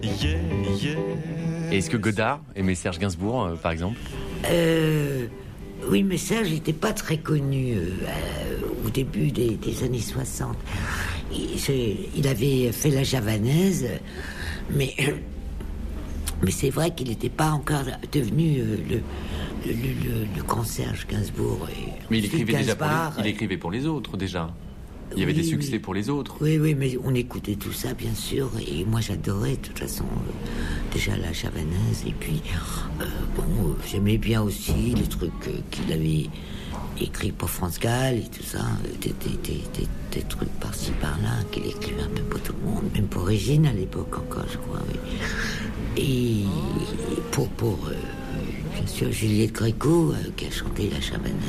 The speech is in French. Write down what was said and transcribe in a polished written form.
Yeah, yeah. Et est-ce que Godard aimait Serge Gainsbourg, par exemple? Oui, mais Serge n'était pas très connu au début des années 60. Il avait fait la javanaise, mais c'est vrai qu'il n'était pas encore devenu le grand Serge Gainsbourg. Mais il écrivait il écrivait pour les autres, déjà. Il y avait des succès pour les autres. Oui, mais on écoutait tout ça, bien sûr. Et moi, j'adorais, de toute façon, déjà la javanaise. Et puis, j'aimais bien aussi les trucs qu'il avait écrits pour France Gall et tout ça. Des trucs par-ci, par-là, qu'il écrivait un peu pour tout le monde. Même pour Régine, à l'époque encore, je crois, oui. Et pour bien sûr, Juliette Gréco, qui a chanté la javanaise.